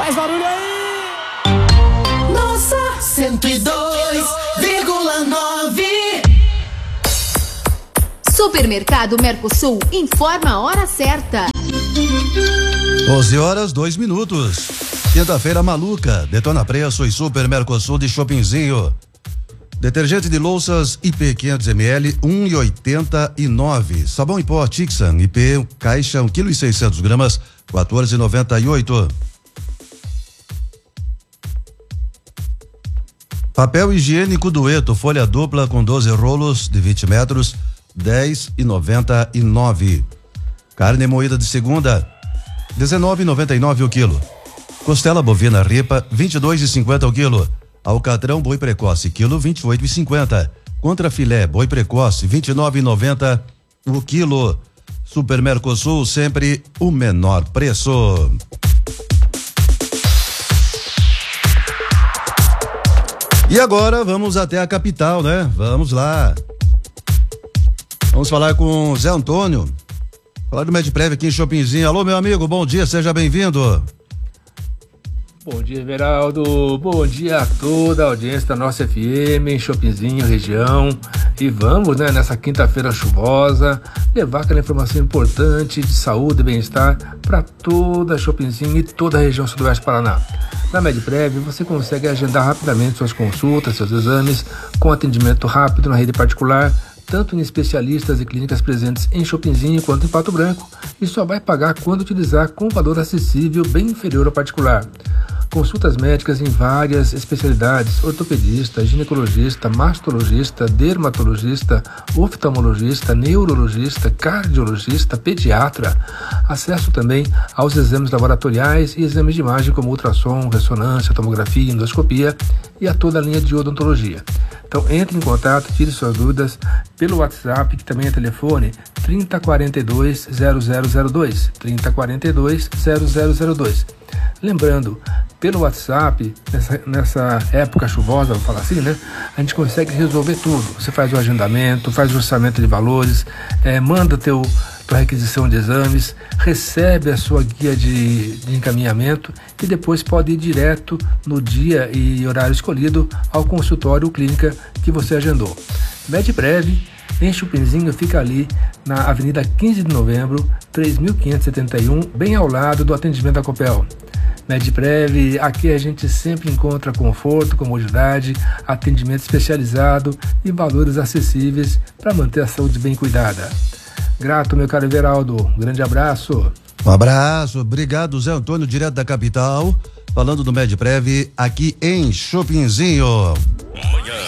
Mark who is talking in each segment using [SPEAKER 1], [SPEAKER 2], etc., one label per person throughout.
[SPEAKER 1] Faz barulho aí!
[SPEAKER 2] Nossa 102,9.
[SPEAKER 3] Supermercado Mercosul informa a hora certa.
[SPEAKER 4] 11h02. Quinta-feira maluca. Detona preço e Super Mercosul de Shoppingzinho. Detergente de louças IP 500ml 1,89. Sabão em pó Tixan IP caixa 1,6 kg 14,98. Papel higiênico Dueto folha dupla com 12 rolos de 20 metros 10,99. Carne moída de segunda 19,99 o quilo. Costela bovina ripa 22,50 o quilo. Alcatrão boi precoce quilo 28,50. Contra filé boi precoce 29,90 o quilo. Super Mercosul, sempre o menor preço. E agora vamos até a capital, né? Vamos lá. Vamos falar com o Zé Antônio. Falar do Medprev aqui em Shoppingzinho. Alô, meu amigo, bom dia, seja bem-vindo.
[SPEAKER 5] Bom dia, Everaldo. Bom dia a toda a audiência da nossa FM, em Shoppingzinho, região. E vamos, né, nessa quinta-feira chuvosa, levar aquela informação importante de saúde e bem-estar para toda a Shoppingzinho e toda a região sudoeste do Paraná. Na Medprev, você consegue agendar rapidamente suas consultas, seus exames, com atendimento rápido na rede particular, tanto em especialistas e clínicas presentes em Shoppingzinho quanto em Pato Branco, e só vai pagar quando utilizar com valor acessível bem inferior ao particular. Consultas médicas em várias especialidades: ortopedista, ginecologista, mastologista, dermatologista, oftalmologista, neurologista, cardiologista, pediatra. Acesso também aos exames laboratoriais e exames de imagem como ultrassom, ressonância, tomografia, endoscopia e a toda a linha de odontologia. Então entre em contato, tire suas dúvidas pelo WhatsApp, que também é telefone 3042-0002, 3042-0002. Lembrando, pelo WhatsApp, nessa época chuvosa, vou falar assim, né? A gente consegue resolver tudo. Você faz o agendamento, faz o orçamento de valores, manda tua requisição de exames, recebe a sua guia de encaminhamento e depois pode ir direto no dia e horário escolhido ao consultório ou clínica que você agendou. Medprev, em Shoppingzinho, fica ali na Avenida 15 de Novembro, 3571, bem ao lado do atendimento da Copel. Medprev, aqui a gente sempre encontra conforto, comodidade, atendimento especializado e valores acessíveis para manter a saúde bem cuidada. Grato, meu caro Everaldo. Um grande abraço.
[SPEAKER 4] Um abraço. Obrigado, Zé Antônio, direto da capital, falando do Medprev aqui em Shoppingzinho.
[SPEAKER 6] Manhã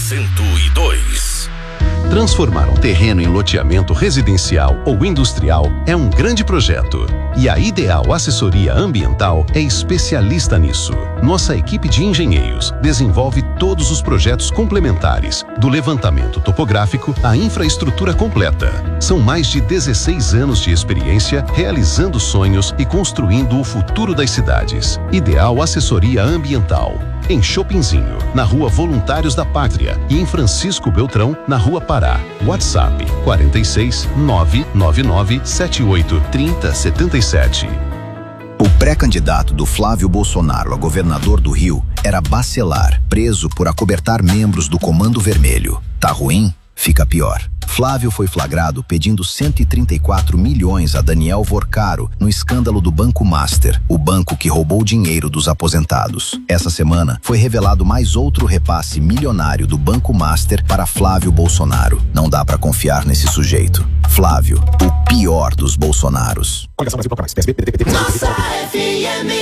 [SPEAKER 6] 102.
[SPEAKER 7] Transformar um terreno em loteamento residencial ou industrial é um grande projeto. E a Ideal Assessoria Ambiental é especialista nisso. Nossa equipe de engenheiros desenvolve todos os projetos complementares, do levantamento topográfico à infraestrutura completa. São mais de 16 anos de experiência realizando sonhos e construindo o futuro das cidades. Ideal Assessoria Ambiental. Em Shoppingzinho, na Rua Voluntários da Pátria, e em Francisco Beltrão, na Rua Pará. WhatsApp 46 999 78 30 77.
[SPEAKER 8] O pré-candidato do Flávio Bolsonaro a governador do Rio era Bacelar, preso por acobertar membros do Comando Vermelho. Tá ruim? Fica pior. Flávio foi flagrado pedindo 134 milhões a Daniel Vorcaro no escândalo do Banco Master, o banco que roubou dinheiro dos aposentados. Essa semana foi revelado mais outro repasse milionário do Banco Master para Flávio Bolsonaro. Não dá pra confiar nesse sujeito. Flávio, o pior dos Bolsonaros.
[SPEAKER 2] Nossa FM.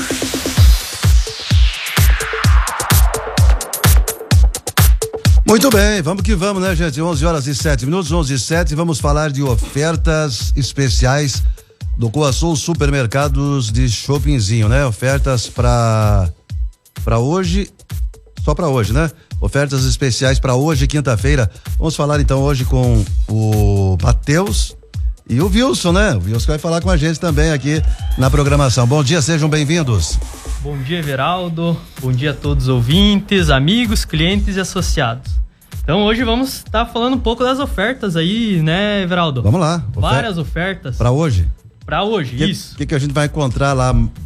[SPEAKER 4] Muito bem, vamos que vamos, né, gente? 11h07, 11h07, vamos falar de ofertas especiais do Coasul Supermercados de Shoppingzinho, né? Ofertas para hoje, só para hoje, né? Ofertas especiais para hoje, quinta-feira. Vamos falar então hoje com o Matheus e o Wilson, né? O Wilson vai falar com a gente também aqui na programação. Bom dia, sejam bem-vindos.
[SPEAKER 9] Bom dia, Everaldo. Bom dia a todos os ouvintes, amigos, clientes e associados. Então hoje vamos estar falando um pouco das ofertas aí, né, Everaldo?
[SPEAKER 4] Vamos lá.
[SPEAKER 9] Várias ofertas.
[SPEAKER 4] Para hoje?
[SPEAKER 9] Para hoje, isso.
[SPEAKER 4] O que a gente vai encontrar lá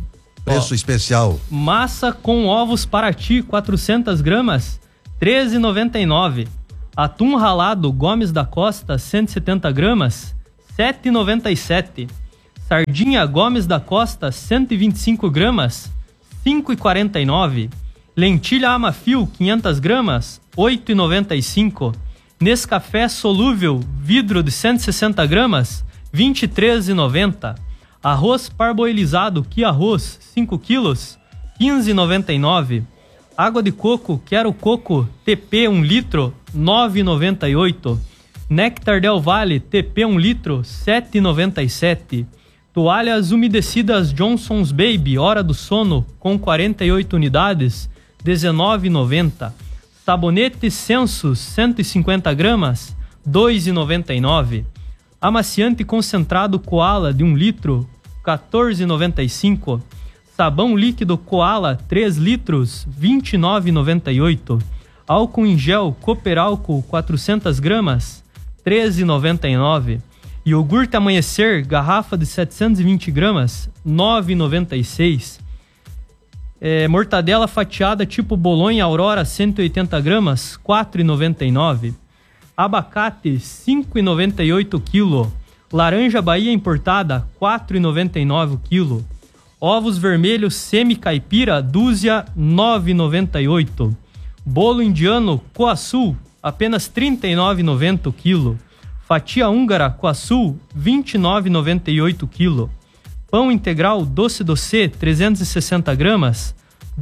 [SPEAKER 4] Preço especial.
[SPEAKER 9] Massa com ovos Paraty, 400 gramas, R$13,99. Atum ralado Gomes da Costa, 170 gramas, R$7,97. Sardinha Gomes da Costa, 125 gramas, R$5,49. Lentilha Amafil, 500 gramas, R$8,95. Nescafé solúvel, vidro de 160 gramas, R$23,90. Arroz parboilizado Que Arroz, 5 quilos, R$15,99. Água de coco Quero Coco TP 1 litro, R$9,98. Néctar Del Valle TP 1 litro, R$7,97. Toalhas umedecidas Johnson's Baby Hora do Sono com 48 unidades, R$19,90. Sabonete Sensus 150 gramas, R$2,99. Amaciante concentrado Koala de 1 litro, R$14,95. Sabão líquido Koala 3 litros, R$29,98. Álcool em gel Cooperálcool 400 gramas, R$13,99. Iogurte Amanhecer garrafa de 720 gramas, R$9,96. Mortadela fatiada tipo Bolonha Aurora 180 gramas, R$4,99. Abacate 5,98 kg. Laranja Bahia importada, R$4,99 kg. Ovos vermelhos semi-caipira, dúzia, R$9,98. Bolo indiano Coaçu, apenas R$39,90 kg. Fatia húngara Coaçu, R$29,98 kg. Pão integral Doce Doce, 360 gramas,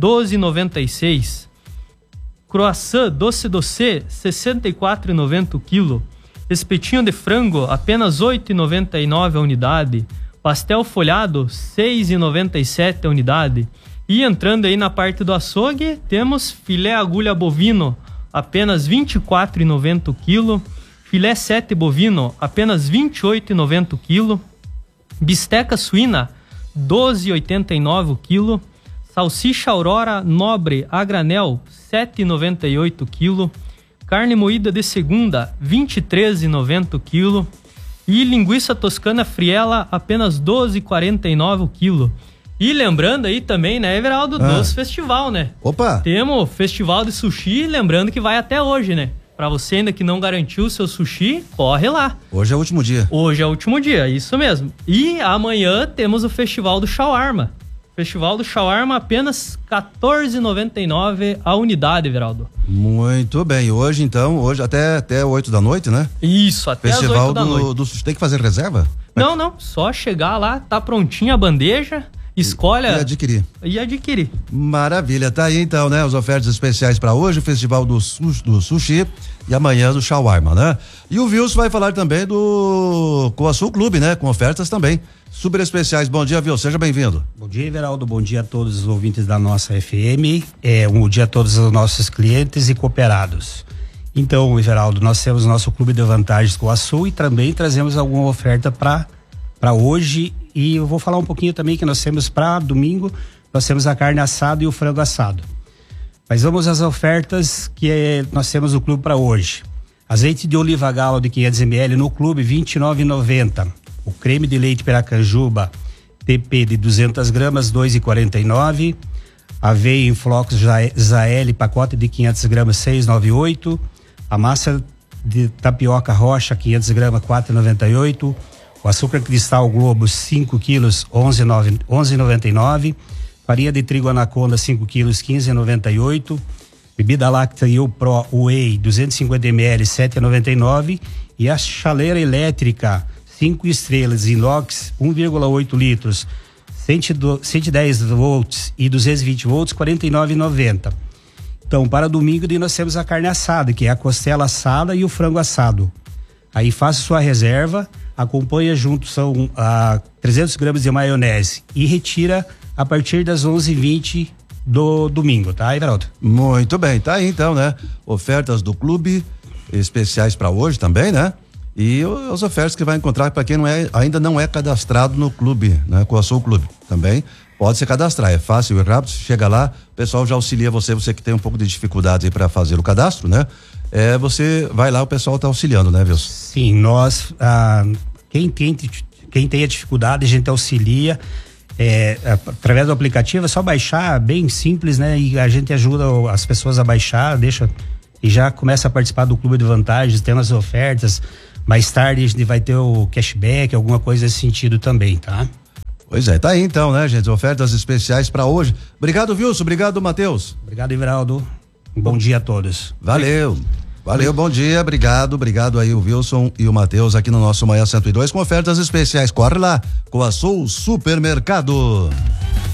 [SPEAKER 9] R$12,96. Croissant Doce Doce, R$64,90 kg. Espetinho de frango, apenas R$8,99 a unidade. Pastel folhado, R$6,97 a unidade. E entrando aí na parte do açougue, temos filé agulha bovino, apenas R$24,90 kg. Filé 7 bovino, apenas R$28,90 kg. Bisteca suína, R$12,89 kg. Salsicha Aurora Nobre a granel, R$7,98 kg. Carne moída de segunda, R$23,90 kg. E linguiça toscana friela, apenas R$12,49 kg. E lembrando aí também, né, Everaldo, dos festival, né?
[SPEAKER 4] Opa!
[SPEAKER 9] Temos festival de sushi, lembrando que vai até hoje, né? Pra você ainda que não garantiu o seu sushi, corre lá.
[SPEAKER 4] Hoje é o último dia.
[SPEAKER 9] Hoje é o último dia, isso mesmo. E amanhã temos o Festival do Shawarma. Festival do Shawarma, apenas R$14,99 a unidade, Everaldo.
[SPEAKER 4] Muito bem. Hoje, então, até 8 da noite, né?
[SPEAKER 9] Isso, até
[SPEAKER 4] Festival
[SPEAKER 9] as 8 da noite.
[SPEAKER 4] Tem que fazer reserva?
[SPEAKER 9] Não. Só chegar lá, tá prontinha a bandeja, escolha... E adquirir.
[SPEAKER 4] Maravilha. Tá aí, então, né? As ofertas especiais para hoje, o Festival do Sushi e amanhã do Shawarma, né? E o Wilson vai falar também do Coaçu Clube, né? Com ofertas também super especiais. Bom dia, Wilson. Seja bem-vindo.
[SPEAKER 1] Bom dia, Everaldo. Bom dia a todos os ouvintes da nossa FM. Bom dia a todos os nossos clientes e cooperados. Então, Everaldo, nós temos nosso Clube de Vantagens Coaçu e também trazemos alguma oferta para hoje. E eu vou falar um pouquinho também que nós temos para domingo, nós temos a carne assada e o frango assado. Mas vamos às ofertas que nós temos no clube para hoje. Azeite de oliva galo de 500 ml no clube, R$29,90. O creme de leite Piracanjuba TP de 200 gramas, R$2,49. Aveia em flocos Zael, pacote de 500 gramas, R$6,98. A massa de tapioca rocha, 500 gramas, R$4,98. O açúcar cristal Globo, 5 quilos, R$11,99. Farinha de trigo Anaconda, 5 quilos, R$15,98. Bebida láctea Eu Pro Whey, 250 ml, R$7,99. E a chaleira elétrica 5 estrelas inox, 1,8 litros, 110 volts e 220 volts, R$49,90. Então, para domingo nós temos a carne assada, que é a costela assada e o frango assado. Aí faça sua reserva, acompanha junto, são 300 gramas de maionese e retira a partir das 11h20 do domingo, tá, Everaldo?
[SPEAKER 4] Muito bem, tá aí então, né? Ofertas do clube, especiais para hoje também, né? E as ofertas que vai encontrar para quem ainda não é cadastrado no clube, né? Coaçu Clube também pode se cadastrar, é fácil e rápido, chega lá, o pessoal já auxilia você que tem um pouco de dificuldade aí para fazer o cadastro, né? Você vai lá, o pessoal tá auxiliando, né, Wilson?
[SPEAKER 1] Sim, nós, quem tem a dificuldade, a gente auxilia. através do aplicativo é só baixar, bem simples, né? E a gente ajuda as pessoas a baixar, e já começa a participar do Clube de Vantagens, tendo as ofertas. Mais tarde a gente vai ter o cashback, alguma coisa nesse sentido também, tá?
[SPEAKER 4] Pois é, tá aí então, né, gente? Ofertas especiais para hoje. Obrigado, Wilson. Obrigado, Matheus.
[SPEAKER 1] Obrigado, Everaldo. Um bom dia a todos.
[SPEAKER 4] Valeu, bom dia, obrigado aí o Wilson e o Matheus aqui no nosso Manhã 102 com ofertas especiais. Corre lá, Coaçou Supermercado.